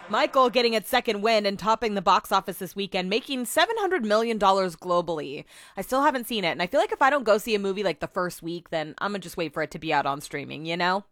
Michael getting its second win and topping the box office this weekend, making $700 million globally. I still haven't seen it, and I feel like if I don't go see a movie like the first week, then I'm gonna just wait for it to be out on streaming, you know?